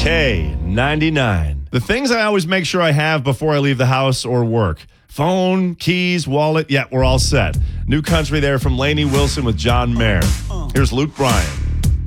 K99. The things I always make sure I have before I leave the house or work. Phone, keys, wallet. Yeah, we're all set. New country there from Lainey Wilson with John Mayer. Here's Luke Bryan.